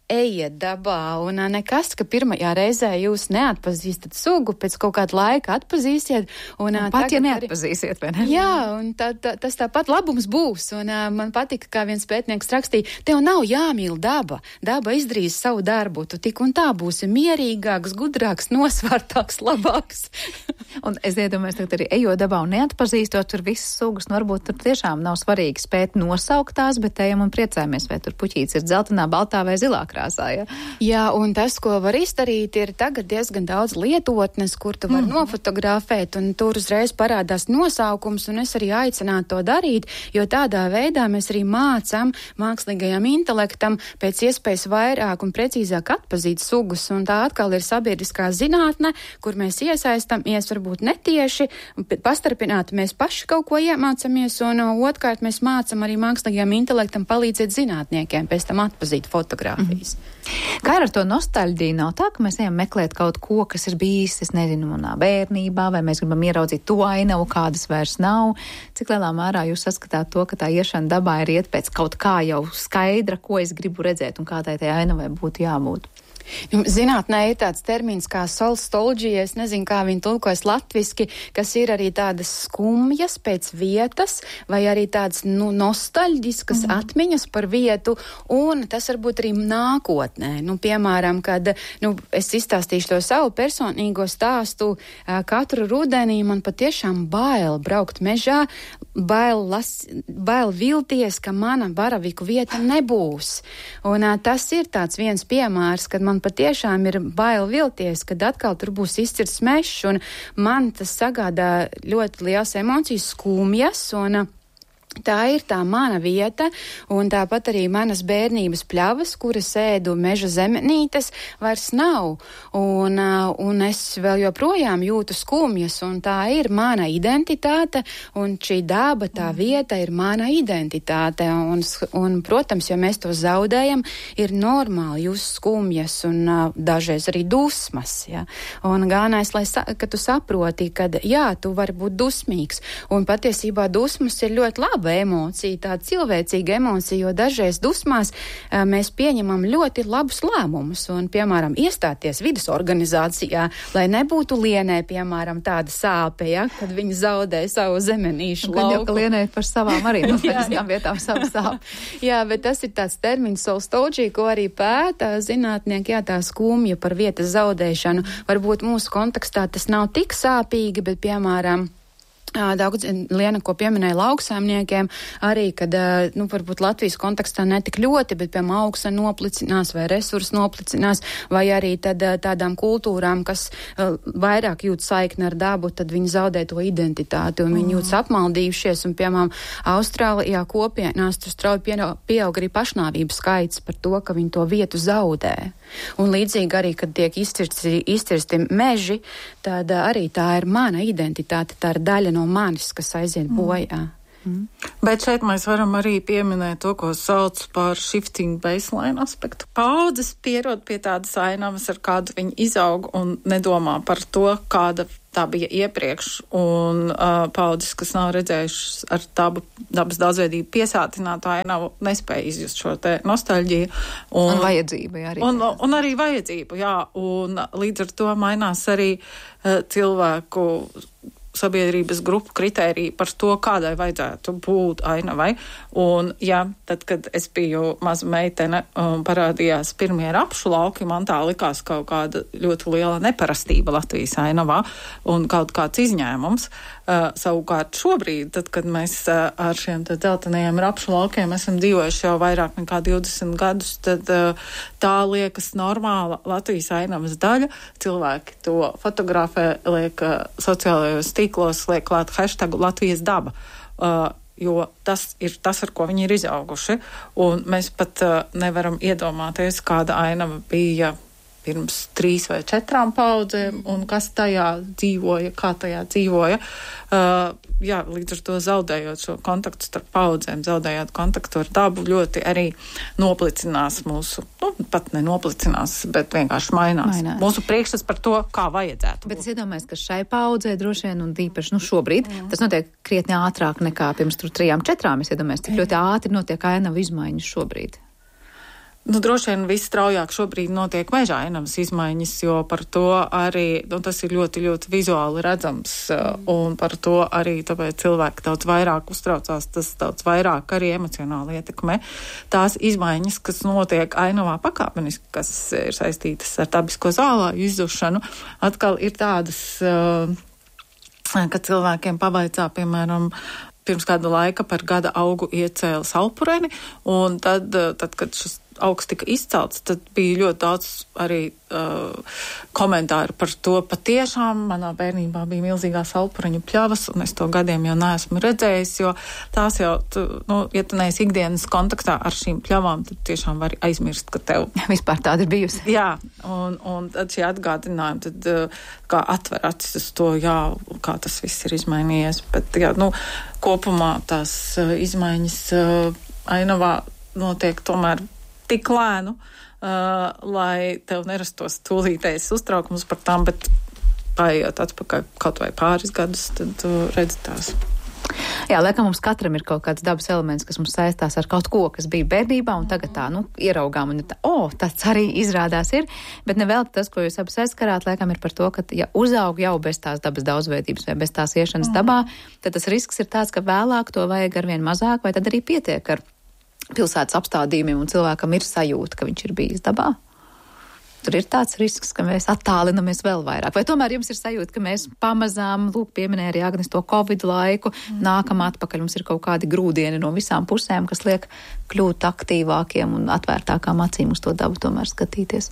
C: ejiet dabā, un nekas, ka pirmajā reizē jūs neatpazīstat sugu, pēc kaut kāda laika atpazīsiet. Un,
B: un pat, ja neatpazīsiet, vai ne?
C: Jā, un tā, tā, tas tāpat labums būs, un uh, man patika, kā viens pētnieks rakstīja, tev nav jāmīl daba, daba izdarīs savu darbu, tu tik un tā būsi mierīgāks, gudrāks, nosvārtāks, labāks.
B: Un es iedomājos, tagad arī ejot dabā un neatpazīstot tur visas sugas, nu varbūt tur tiešām nav svarīgi spēt nosaukt tās, bet ejam un priecājamies, vai tur puķītis ir dzeltenā, baltā vai zilā krāsā, ja?
C: Jā, un tas, ko var izdarīt, ir tagad diezgan daudz lietotnes, kur tu var mm. nofotografēt, un tur uzreiz parādās nosaukums, un es arī aicinātu to darīt, jo tādā veidā mēs arī mācam mākslīgajam intelektam pēc iespējas vairāk un precīzāk atpazīt sugus, un tā atkal ir sabiedriskā zinātne, kur mēs iesaistamies varbūt netieši, pastarpināti mēs paši kaut ko iemācamies, un otrkārt mēs mācam arī mākslīgajam intelektam palīdzēt zinātniekiem pēc tam atpazīt fotogrāfijas.
B: Mm. Kā ar to nostalģiju? Nav tā, ka mēs ejam meklēt kaut ko, kas ir bijis, es nezinu, manā bērnībā, vai mēs gribam ieraudzīt to ainavu, kādas vairs nav. Cik lielā mērā jūs saskatāt to, ka tā iešana dabā ir iet pēc kaut kā jau skaidra, ko es gribu redzēt un kā tai ainavai būtu jābūt?
C: Zinātnē ir tāds termins kā solstolģija, es nezinu, kā viņi tulkojas latviski, kas ir arī tādas skumjas pēc vietas, vai arī tādas nu, nostalģiskas mm. atmiņas par vietu, un tas varbūt arī nākotnē. Nu, piemēram, kad nu, es izstāstīšu to savu personīgo stāstu, katru rudenī man patiešām bail braukt mežā, bail, las, bail vilties, ka mana baraviku vieta nebūs. Un tas ir tāds viens piemērs, kad man man patiešām ir bail vilties, kad atkal tur būs izcirts mežs, un man tas sagādā ļoti liels emocijas, skumjas, un tā ir tā mana vieta, un tāpat arī manas bērnības pļavas, kuras ēdu meža zemenītes, vairs nav. Un, un es vēl joprojām jūtu skumjas, un tā ir mana identitāte, un šī daba, tā vieta ir mana identitāte. Un, un protams, ja mēs to zaudējam, ir normāli jūs skumjas un uh, dažreiz arī dusmas. Ja? Un galvenais, lai sa- ka tu saproti, ka jā, tu vari būt dusmīgs, un patiesībā dusmas ir ļoti labi emocija, tā cilvēcīga emocija, jo dažreiz dusmās uh, mēs pieņemam ļoti labus lēmumus un, piemēram, iestāties vidas organizācijā, lai nebūtu Lienē, piemēram, tāda sāpe, ja, kad viņi zaudē savu zemenīšu lauku.
B: Gan jau, ka Lienē par savām arī nostalģiskām vietām savu sāpe.
C: Jā, bet tas ir tāds termins solstolģija, ko arī pēta zinātnieki, jā, tā skumja par vietas zaudēšanu. Varbūt mūsu kontekstā tas nav tik sāpīgi, bet, piemēram, daudz Liena, ko pieminēja lauksaimniekiem, arī, kad, nu, varbūt Latvijas kontekstā netik ļoti, bet, piemēram, augsta noplicinās vai resursi noplicinās, vai arī tad tādām kultūrām, kas uh, vairāk jūt saikni ar dabu, tad viņi zaudē to identitāti, un viņi mm. jūtas apmaldījušies, un, piemēram, Austrālijā kopienās tur strauji pieaug arī pašnāvības skaits par to, ka viņi to vietu zaudē. Un līdzīgi arī, kad tiek izcirsti, izcirsti meži, tad arī tā ir mana identitāte, tā ir daļa no manis, kas aiziet bojā.
D: Mm. Bet šeit mēs varam arī pieminēt to, ko sauc par shifting baseline aspektu. Paudzes pierod pie tādas ainavas, ar kādu viņi izaug un nedomā par to, kāda tā bija iepriekš, un uh, paudzes, kas nav redzējušas ar dabu, dabas daudzveidību piesātinātu ainavu, nespēja izjust šo te nostalģiju. Un,
B: un vajadzību, jā. Arī
D: un, un arī vajadzību, jā. Un līdz ar to mainās arī uh, cilvēku sabiedrības grupu kritēriju par to, kādai vajadzētu būt ainavai. Un, jā, tad, kad es biju maza meitene un parādījās pirmie rapšu lauki, man tā likās kaut kāda ļoti liela neparastība Latvijas ainavā un kaut kāds izņēmums. Uh, savukārt šobrīd, tad, kad mēs uh, ar šiem dzeltenajiem rapšu laukiem esam dzīvojuši jau vairāk nekā divdesmit gadus, tad uh, tā liekas normāla Latvijas ainavas daļa. Cilvēki to fotografē, liek uh, sociālajos tīklos, liek klāt hashtagu Latvijas daba. Uh, jo tas ir tas, ar ko viņi ir izauguši. Un mēs pat uh, nevaram iedomāties, kāda ainava bija pirms trīs vai četrām paudzēm, un kas tajā dzīvoja, kā tajā dzīvoja. Uh, jā, līdz ar to zaudējot šo kontaktu starp paudzēm, zaudējot kontaktu ar dabu, ļoti arī noplicinās mūsu, nu, pat nenoplicinās, bet vienkārši mainās. mainās. Mūsu priekšstats par to, kā vajadzētu.
B: Bet es iedomājos, ka šai paudzē droši vien, un tīpaši, nu, šobrīd, mm. tas notiek krietni ātrāk nekā pirms tur trijām, četrām. Es iedomājos, cik ļoti ātri notiek ainavu izmaiņas šobrīd.
D: Nu, droši vien viss straujāk šobrīd notiek meža ainavas izmaiņas, jo par to arī, nu, tas ir ļoti, ļoti vizuāli redzams, un par to arī tāpēc cilvēki daudz vairāk uztraucās, tas daudz vairāk arī emocionāli ietekmē. Tās izmaiņas, kas notiek ainavā pakāpeniski, kas ir saistītas ar dabisko zālāju izzušanu, atkal ir tādas, kad cilvēkiem pavaicā, piemēram, pirms kāda laika par gada augu iecēla salpureni, un tad, tad kad šis augs tika izcelts, tad bija ļoti daudz arī uh, komentāru par to. Patiešām manā bērnībā bija milzīgās salpureņu pļavas, un es to gadiem jau neesmu redzējis, jo tās jau, tu, nu, ja tu neesi ikdienas kontaktā ar šīm pļavām, tad tiešām var aizmirst, ka tev
B: vispār tāda ir bijusi.
D: Jā, un, un tad šie atgādinājumi, tad uh, kā atver acis uz to, jā, kā tas viss ir izmainījies. Bet, jā, nu, kopumā tās uh, izmaiņas uh, ainavā notiek tomēr tik lēnu, uh, lai tev nerastos tūlītējs uztraukums par tām, bet paiet atpakaļ kaut vai pāris gadus, tad uh, redz tās.
B: Jā, laikam mums katram ir kaut kāds dabas elements, kas mums saistās ar kaut ko, kas bija bērnībā, un tagad tā, nu, ieraugām, un tā, o, tas arī izrādās ir, bet nevēl tas, ko jūs abas aizskarāt, laikam ir par to, ka, ja uzaug jau bez tās dabas daudzveidības vai bez tās iešanas mm. dabā, tad tas risks ir tāds, ka vēlāk to vajag arvien mazāk, vai tad arī pietiek ar pilsētas apstādījumiem, un cilvēkam ir sajūta, ka viņš ir bijis dabā. Tur ir tāds risks, ka mēs attālinamies vēl vairāk. Vai tomēr jums ir sajūta, ka mēs pamazām, lūk, pieminēja arī Agnes to Covid laiku, mm. nākam atpakaļ, mums ir kaut kādi grūdieni no visām pusēm, kas liek kļūt aktīvākiem un atvērtākām acīm uz to dabu tomēr skatīties?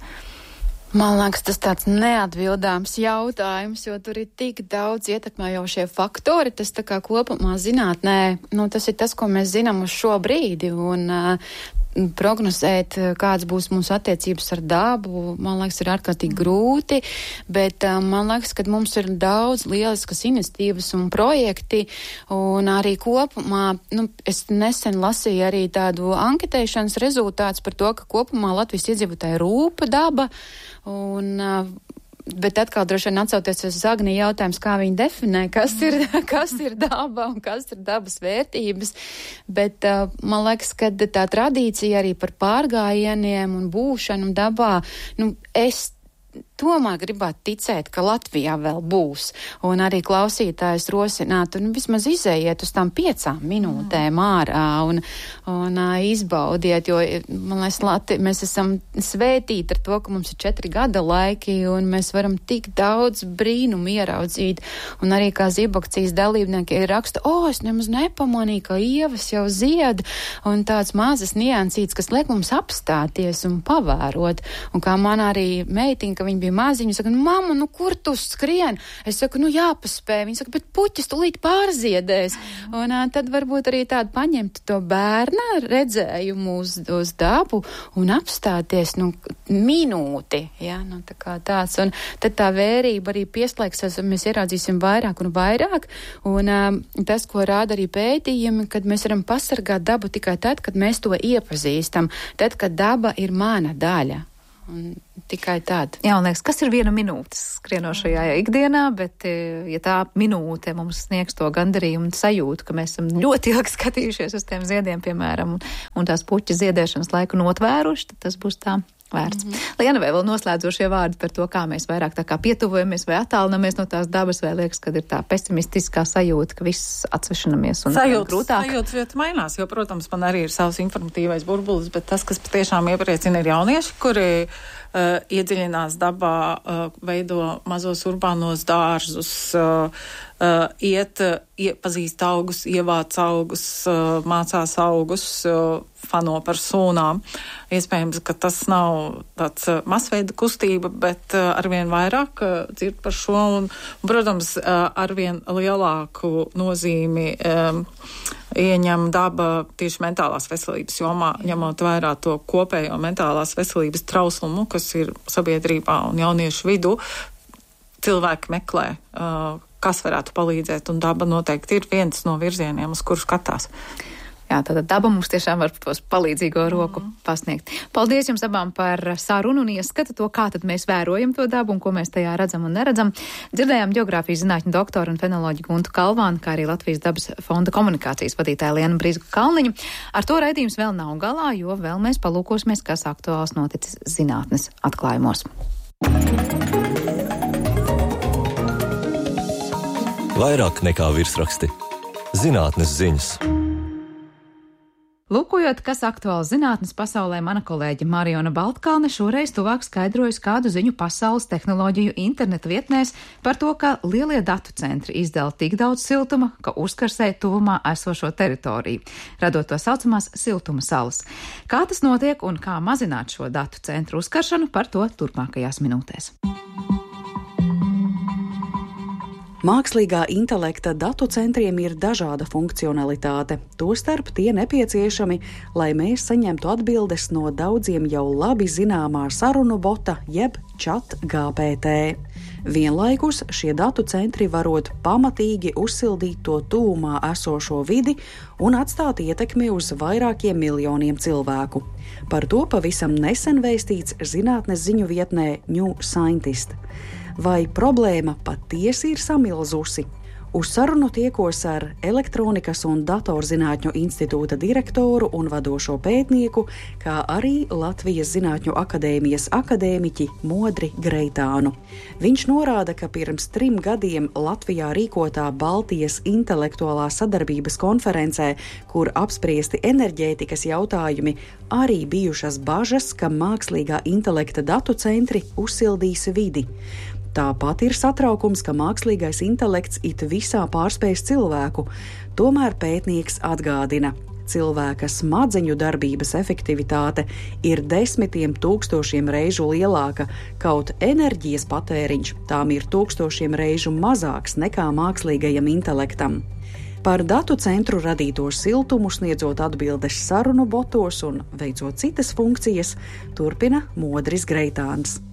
C: Man liekas, tas tāds neatbildāms jautājums, jo tur ir tik daudz ietekmējošie faktori. Tas tā kā kopumā zinātnē, nu, tas ir tas, ko mēs zinām uz šo brīdi, un uh, prognozēt, kāds būs mūsu attiecības ar dabu, man liekas, ir ārkārtīgi grūti, bet uh, man liekas, ka mums ir daudz lieliskas iniciatīvas un projekti, un arī kopumā, nu, es nesen lasīju arī tādu anketēšanas rezultātus par to, ka kopumā Latvijas iedzīvotāji rūpa daba, un bet atkal droši vien atsauties uz Agnī jautājums, kā viņi definē, kas ir, kas ir daba un kas ir dabas vērtības, bet uh, man liekas, ka tā tradīcija arī par pārgājieniem un būšanu dabā, nu, es tomēr gribētu ticēt, ka Latvijā vēl būs, un arī klausītājs rosinātu, nu, vismaz izējiet uz tām piecām minūtēm ārā un, un uh, izbaudiet, jo, man liekas, Lati, mēs esam svētīti ar to, ka mums ir četri gada laiki, un mēs varam tik daudz brīnumu ieraudzīt, un arī kā zibakcijas dalībnieki ir raksta, o, es nemaz nepamanīju, ka ievas jau zied, un tāds mazas niansīts, kas liek mums apstāties un pavērot, un kā man arī meitiņa, ka viņa bija maziņa, saka, nu, mamma, nu, kur tu skrien? Es saku, nu, jāpaspēj. Viņa saka, bet puķis tūlīt pārziedēs. Un uh, tad varbūt arī tādu paņemt to bērna redzējumu uz, uz dabu un apstāties, nu, minūti, ja, nu, tā kā tāds. Un tad tā vērība arī pieslēgsies, mēs ieraudzīsim vairāk un vairāk. Un um, tas, ko rāda arī pētījumi, kad mēs varam pasargāt dabu tikai tad, kad mēs to iepazīstam, tad, kad daba ir mana daļa. Un tikai tāda.
B: Jā, un liekas, kas ir viena minūte skrienošajā ikdienā, bet ja tā minūte mums sniegs to gandarījumu un sajūtu, ka mēs esam ļoti ilgi skatījušies uz tiem ziediem, piemēram, un, un tās puķa ziedēšanas laiku notvēruši, tad tas būs tā vērts. Mm-hmm. Liena, vai vēl noslēdzošie vārdi par to, kā mēs vairāk tā kā pietuvojamies vai attālinamies no tās dabas, vai liekas, kad ir tā pesimistiskā sajūta, ka viss atsvešanamies un
D: sajūtas,
B: grūtāk?
D: Sajūtas ļoti mainās, jo, protams, man arī ir savs informatīvais burbulis, bet tas, kas patiešām iepriecina, ir jaunieši, kuri uh, iedziļinās dabā, uh, veido mazos urbānos dārzus, uh, uh, iet, uh, iepazīst augus, ievāc augus, uh, mācās augus, uh, fano par sūnām. Iespējams, ka tas nav tāds uh, masveida kustība, bet uh, arvien vairāk uh, dzird par šo un, un protams, uh, arvien lielāku nozīmi um, ieņem daba tieši mentālās veselības jomā, ņemot vērā to kopējo mentālās veselības trauslumu, kas ir sabiedrībā un jauniešu vidū. Cilvēki meklē, uh, kas varētu palīdzēt, un daba noteikti ir viens no virzieniem, uz kuru skatās.
B: Jā, tātad daba mums tiešām var tos palīdzīgo roku mm. pasniegt. Paldies jums abām par sarunu un ieskatu to, kā tad mēs vērojam to dabu un ko mēs tajā redzam un neredzam. Dzirdējām geogrāfijas zinātņu doktoru un fenoloģu Guntu Kalvānu, kā arī Latvijas dabas fonda komunikācijas vadītāja Lienu Brīsku-Kalniņu. Ar to raidījums vēl nav galā, jo vēl mēs palūkosimies, kas aktuāls noticis zinātnes atklājumos.
A: Vairāk nekā virsraksti. Zinātnes ziņas.
B: Lūkojot, kas aktuāli zinātnes pasaulē, mana kolēģe Mariona Baltkalne šoreiz tuvāk skaidrojas kādu ziņu pasaules tehnoloģiju interneta vietnēs par to, ka lielie datu centri izdala tik daudz siltuma, ka uzkarsē tuvumā esošo teritoriju, radot to saucamās siltuma salas. Kā tas notiek un kā mazināt šo datu centru uzkaršanu, par to turpmākajās minūtēs.
F: Mākslīgā intelekta datu centriem ir dažāda funkcionalitāte. Tostarp tie nepieciešami, lai mēs saņemtu atbildes no daudziem jau labi zināmā sarunu bota jeb chat G P T. Vienlaikus šie datu centri varot pamatīgi uzsildīt to tuvumā esošo vidi un atstāt ietekmi uz vairākiem miljoniem cilvēku. Par to pavisam nesen vēstīts zinātnes ziņu vietnē New Scientist. Vai problēma patiesi ir samilzusi? Uz sarunu tiekos ar Elektronikas un datorzinātņu institūta direktoru un vadošo pētnieku, kā arī Latvijas Zinātņu akadēmijas akadēmiķi Modri Greitānu. Viņš norāda, ka pirms trim gadiem Latvijā rīkotā Baltijas intelektuālā sadarbības konferencē, kur apspriesti enerģētikas jautājumi, arī bijušas bažas, ka mākslīgā intelekta datu centri uzsildīs vidi. Tāpat ir satraukums, ka mākslīgais intelekts it visā pārspējas cilvēku. Tomēr pētnieks atgādina, cilvēka smadzeņu darbības efektivitāte ir desmitiem tūkstošiem reižu lielāka, kaut enerģijas patēriņš tām ir tūkstošiem reižu mazāks nekā mākslīgajam intelektam. Par datu centru radīto siltumu sniedzot atbildes sarunu botos un veicot citas funkcijas, turpina Modris Greitāns.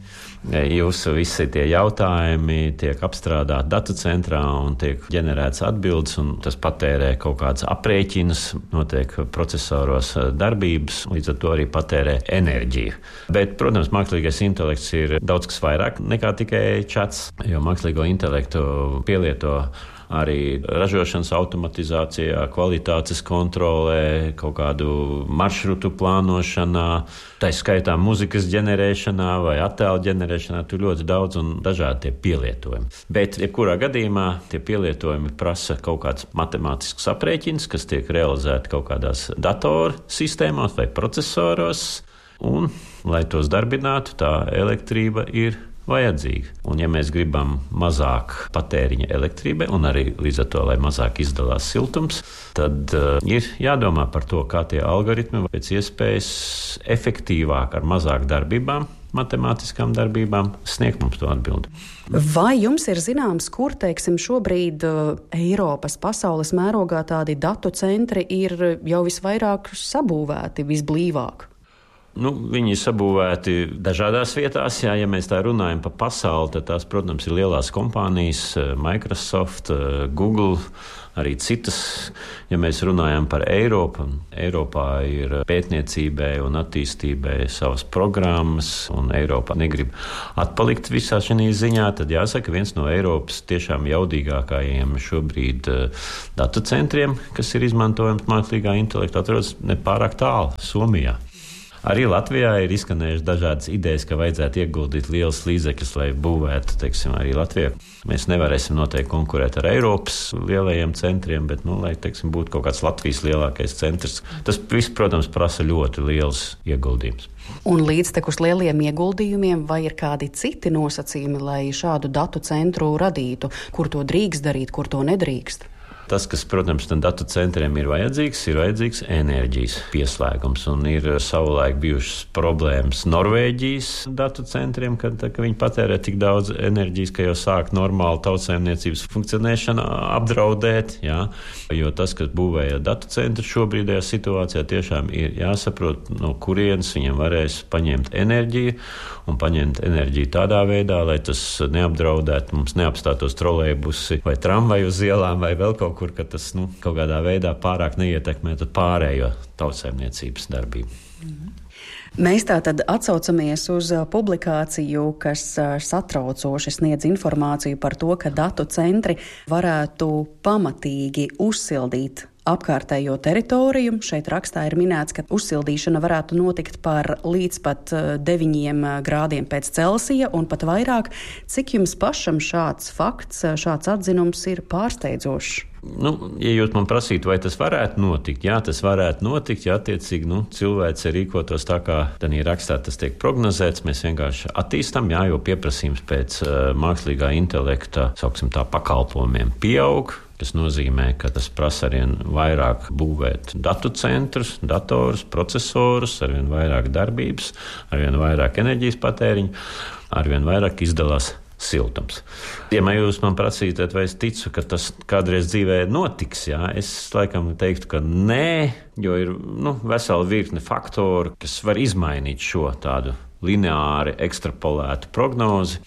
G: Jūsu visi tie jautājumi tiek apstrādāti datu centrā un tiek ģenerēts atbildes, un tas patērē kaut kādas aprēķinas, notiek procesoros darbības, līdz ar to arī patērē enerģiju. Bet, protams, mākslīgais intelekts ir daudz kas vairāk nekā tikai čats, jo mākslīgo intelektu pielieto arī ražošanas automatizācijā, kvalitātes kontrolē, kaut kādu maršrutu plānošanā, tā skaitā muzikas ģenerēšanā vai attēlu ģenerēšanā, tur ļoti daudz un dažādi tie pielietojumi. Bet, jebkurā gadījumā, tie pielietojumi prasa kaut kāds matemātisks aprēķins, kas tiek realizēti kaut kādās datoru sistēmās vai procesoros, un, lai tos darbinātu, tā elektrība ir vajadzīga. Un ja mēs gribam mazāk patēriņa elektrībai un arī līdz ar to, lai mazāk izdalās siltums, tad uh, ir jādomā par to, kā tie algoritmi pēc iespējas efektīvāk ar mazāk darbībām, matemātiskām darbībām sniegt mums to atbildi.
F: Vai jums ir zināms, kur, teiksim, šobrīd uh, Eiropas pasaules mērogā tādi datu centri ir jau visvairāk sabūvēti, visblīvāk?
G: Nu, viņi ir sabūvēti dažādās vietās. Jā, ja mēs tā runājam par pasauli, tad tās, protams, ir lielās kompānijas, Microsoft, Google, arī citas. Ja mēs runājam par Eiropu, Eiropā ir pētniecībai un attīstībai savas programmas, un Eiropa negrib atpalikt visā šajā ziņā, tad jāsaka, viens no Eiropas tiešām jaudīgākajiem šobrīd datu centriem, kas ir izmantojams mākslīgā intelekta, atrodas nepārāk tālu Somijā. Arī Latvijā ir izskanējušas dažādas idejas, ka vajadzētu ieguldīt liels līdzekļus, lai būvētu, teiksim, arī Latviju. Mēs nevarēsim noteikti konkurēt ar Eiropas lielajiem centriem, bet, nu, lai, teiksim, būtu kaut kāds Latvijas lielākais centrs. Tas viss, protams, prasa ļoti liels ieguldījums.
F: Un līdztekus lieliem ieguldījumiem, vai ir kādi citi nosacījumi, lai šādu datu centru radītu, kur to drīkst darīt, kur to nedrīkst?
G: Tas, kas, protams, tam datu centriem ir vajadzīgs, ir vajadzīgs enerģijas pieslēgums. Un ir savulaik bijušas problēmas Norvēģijas datu centriem, kad, ka viņi patērē tik daudz enerģijas, ka jau sāk normāli tautsēmniecības funkcionēšana apdraudēt. Jā. Jo tas, kas būvēja datu centru šobrīdējā situācijā, tiešām ir jāsaprot, no kurienes viņam varēs paņemt enerģiju un paņemt enerģiju tādā veidā, lai tas neapdraudētu, mums neapstātos trolejbusi vai tramvaju uz ielām vai vēl kaut kur, ka tas nu, kaut kādā veidā pārāk neietekmē pārējo tautsaimniecības darbību.
F: Mm. Mēs tātad atsaucamies uz publikāciju, kas satraucoši sniedz informāciju par to, ka datu centri varētu pamatīgi uzsildīt apkārtējo teritoriju. Šeit rakstā ir minēts, ka uzsildīšana varētu notikt par līdz pat deviņiem grādiem pēc Celsija un pat vairāk. Cik jums pašam šāds fakts, šāds atzinums ir pārsteidzošs?
G: Nu, ja jūs man prasītu, vai tas varētu notikt, jā, tas varētu notikt, ja attiecīgi nu, cilvēce rīkotos tā, kā tādā rakstā tas tiek prognozēts, mēs vienkārši attīstam, jā, jo pieprasījums pēc uh, mākslīgā intelekta, sauksim tā, pakalpojumiem pieaug. Tas nozīmē, ka tas prasa arvien vairāk būvēt datu centrus, datorus, procesorus, arvien vairāk darbības, arvien vairāk enerģijas patēriņu, arvien vairāk izdalās siltums. Ja jūs man prasītat, vai es ticu, ka tas kādreiz dzīvē notiks, jā, es laikam teiktu, ka nē, jo ir nu, vesela virkne faktoru, kas var izmainīt šo tādu lineāri ekstrapolētu prognozi,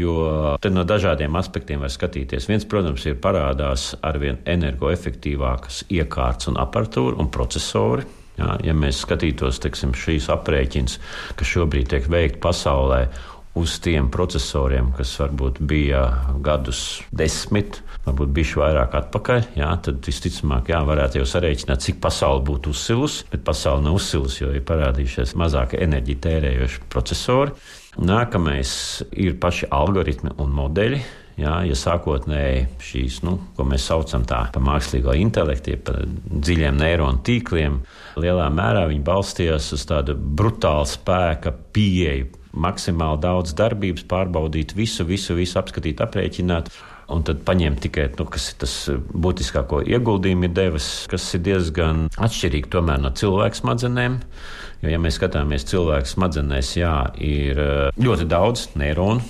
G: jo te no dažādiem aspektiem var skatīties. Viens, protams, ir parādās arvien energoefektīvākas iekārtas un aparatūra un procesori. Jā, ja mēs skatītos, teiksim, šīs aprēķins, kas šobrīd tiek veikt pasaulē, uz tiem procesoriem, kas varbūt bija gadus desmit, varbūt bišķi vairāk atpakaļ, jā, tad visticamāk, jā, varētu jau sarēķināt, cik pasauli būtu uzsilus, bet pasauli nav uzsilus, jo ir parādījušies mazāk enerģiju tērējoši procesori. Nākamais ir paši algoritmi un modeļi. Jā, ja sākotnēji šīs, nu, ko mēs saucam tā par mākslīgo intelektu, par dziļiem neironu tīkliem, lielā mērā viņi balstījās uz tādu brutālu spēka pieeju, maksimāli daudz darbības, pārbaudīt visu, visu, visu apskatīt, aprēķināt, un tad paņemt tikai, nu, kas ir tas būtiskāko ieguldījumu ir devis, kas ir diezgan atšķirīgi tomēr no cilvēku smadzenēm, jo, ja mēs skatāmies cilvēku smadzenēs, jā, ir ļoti daudz neironu,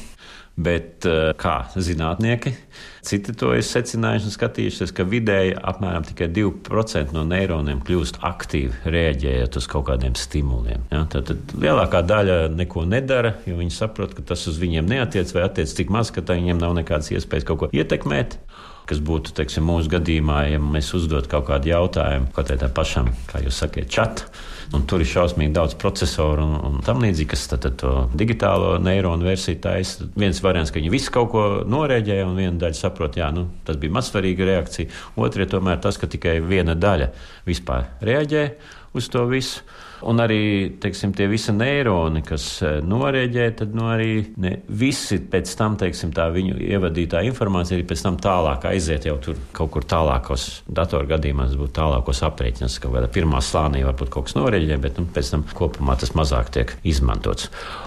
G: bet kā zinātnieki, citi to ir secinājuši un skatījušies, ka vidēji apmēram tikai divi procenti no neironiem kļūst aktīvi reaģējot uz kaut kādiem stimuliem. Ja, tad, tad lielākā daļa neko nedara, jo viņi saprot, ka tas uz viņiem neatiec vai attiec tik maz, ka viņiem nav nekādas iespējas kaut ko ietekmēt. Kas būtu, teiksim, mūsu gadījumā, ja mēs uzdot kaut kādu jautājumu, kaut tā pašam, kā jūs sakiet, čat, un tur ir šausmīgi daudz procesoru un, un tam līdzīgi, kas tad, tad to digitālo neironu versiju taisa. Viens variants, ka viņi visi kaut ko norēģēja, un viena daļa saprot, jā, nu, tas bija mazsvarīga reakcija. Otra ir tomēr tas, ka tikai viena daļa vispār reaģē uz to visu. Un arī, teiksim, tie visi neironi, kas norēģē, tad nu arī ne visi pēc tam, teiksim, tā viņu ievadītā informācija arī pēc tam tālāk aiziet jau tur kaut kur tālākos datoru gadījumos, būtu tālākos aprēķinus, kaut kādā pirmā slānī varbūt kaut kas norēģē, bet nu, pēc tam kopumā tas mazāk tiek izmantots.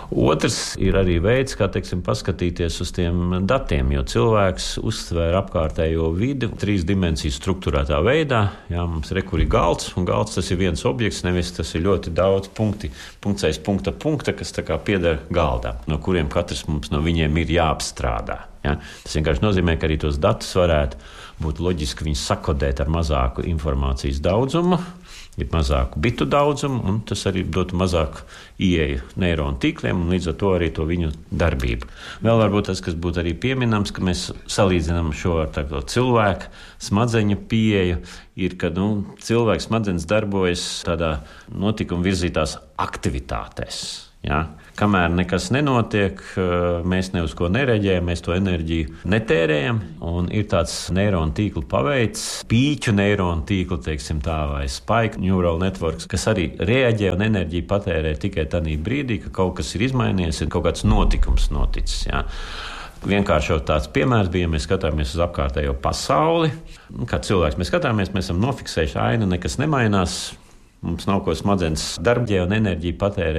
G: Otrs ir arī veids, kā, teiksim, paskatīties uz tiem datiem, jo cilvēks uztver apkārtējo vidi trīs dimensiju struktūrētā veidā. Jā, mums rekur ir galds, un galds tas ir viens objekts, nevis tas ir ļoti daudz punkti, punkts aiz punkta punkta, kas tā kā pieder galdā, no kuriem katrs mums no viņiem ir jāapstrādā. Ja? Tas vienkārši nozīmē, ka arī tos datus varētu būt loģiski viņus sakodēt ar mazāku informācijas daudzumu, ir mazāku bitu daudzumu, un tas arī dotu mazāku ieeju neironu tīkliem, un līdz ar to arī to viņu darbību. Vēl varbūt tas, kas būtu arī pieminams, ka mēs salīdzinām šo ar tā, cilvēku smadzeņu pieeju, ir, ka nu, cilvēks smadzenes darbojas tādā notikuma virzītās aktivitātēs. Ja? Kamēr nekas nenotiek, mēs ne uz ko nereģējam, mēs to enerģiju netērējam, un ir tāds neironu tīklu paveids, pīķu neironu tīklu, teiksim tā, vai spike neural networks, kas arī reaģē un enerģiju patērē tikai tādā brīdī, ka kaut kas ir izmainījies, ir kaut kāds notikums noticis. Ja? Vienkārši tāds piemērs bija, ja mēs skatāmies uz apkārtējo pasauli. Kā cilvēks mēs skatāmies, mēs esam nofiksējuši ainu, nekas nemainās, mums nav ko smadzenes darbģē un enerģiju patērē.